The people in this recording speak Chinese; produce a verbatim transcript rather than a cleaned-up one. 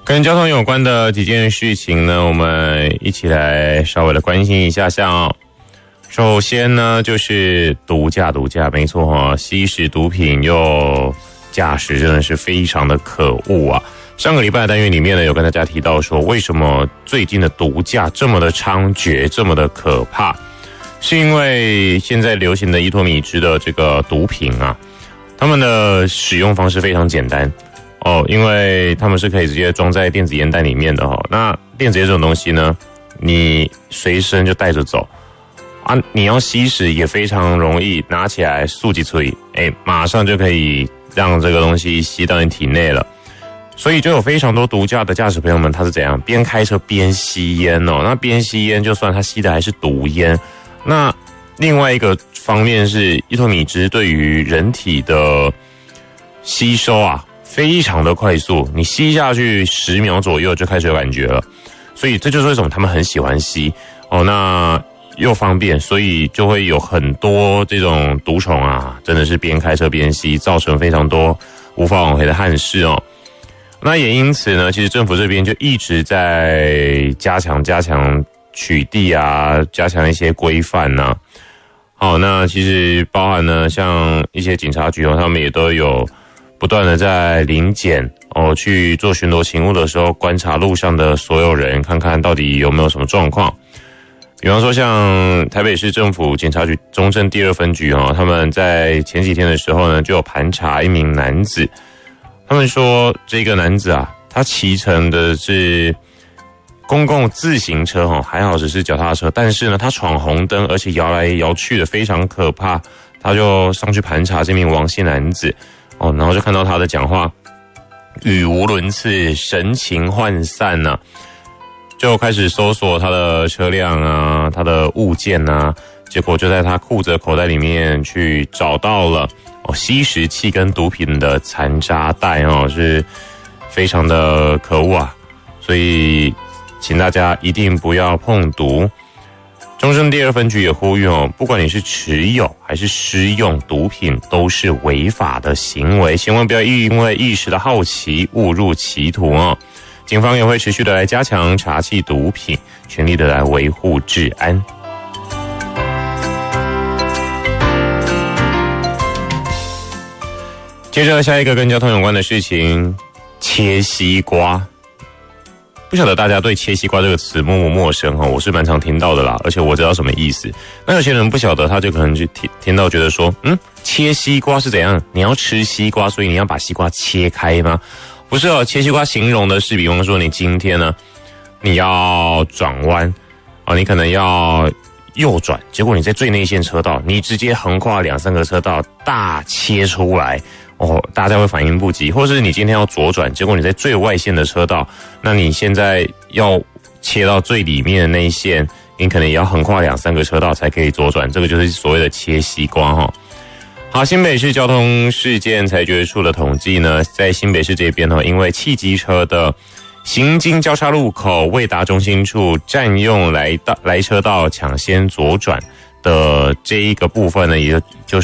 跟交通有关的几件事情呢，我们一起来稍微的关心一下下哦。首先呢，就是毒驾，毒驾，没错哈、哦，吸食毒品又驾驶，真的是非常的可恶啊。上个礼拜的单元里面呢，有跟大家提到说，为什么最近的毒驾这么的猖獗，这么的可怕，是因为现在流行的依托米汁的这个毒品啊，他们的使用方式非常简单。哦，因为他们是可以直接装在电子烟袋里面的哦。那电子烟这种东西呢，你随身就带着走啊，你要吸食也非常容易，拿起来速几吹，哎，马上就可以让这个东西吸到你体内了。所以就有非常多毒驾的驾驶朋友们，他是怎样边开车边吸烟哦？那边吸烟，就算他吸的还是毒烟，那另外一个方面是依托米汁对于人体的吸收啊。非常的快速，你吸下去十秒左右就开始有感觉了，所以这就是为什么他们很喜欢吸哦。那又方便，所以就会有很多这种毒虫啊，真的是边开车边吸，造成非常多无法挽回的憾事哦。那也因此呢，其实政府这边就一直在加强加强取缔啊，加强一些规范呐、啊。好，那其实包含呢，像一些警察局哦，他们也都有。不断的在临检哦，去做巡逻勤务的时候，观察路上的所有人，看看到底有没有什么状况。比方说，像台北市政府警察局中正第二分局哦，他们在前几天的时候呢，就有盘查一名男子。他们说，这个男子啊，他骑乘的是公共自行车哦，还好只是脚踏车，但是呢，他闯红灯，而且摇来摇去的，非常可怕。他就上去盘查这名王姓男子。哦，然后就看到他的讲话语无伦次，神情涣散啊，就开始搜索他的车辆啊，他的物件啊，结果就在他裤子的口袋里面去找到了哦吸食器跟毒品的残渣袋哦，是非常的可恶啊，所以请大家一定不要碰毒。中正第二分局也呼吁哦，不管你是持有还是施用毒品，都是违法的行为，千万不要因为一时的好奇误入歧途哦。警方也会持续的来加强查缉毒品，全力的来维护治安。接着下一个跟交通有关的事情，切西瓜。不晓得大家对切西瓜这个词陌不陌生哈？我是蛮常听到的啦，而且我知道什么意思。那有些人不晓得，他就可能就听听到觉得说，嗯，切西瓜是怎样？你要吃西瓜，所以你要把西瓜切开吗？不是哦，切西瓜形容的是，比方说你今天呢，你要转弯啊，你可能要右转，结果你在最内线车道，你直接横跨两三个车道大切出来。哦，大家会反应不及，或是你今天要左转，结果你在最外线的车道，那你现在要切到最里面的那一线，你可能也要横跨两三个车道才可以左转，这个就是所谓的切西瓜哈。好，新北市交通事件裁决处的统计呢，在新北市这边呢，因为汽机车的行经交叉路口未达中心处占用来道来车道抢先左转的这一个部分呢，也就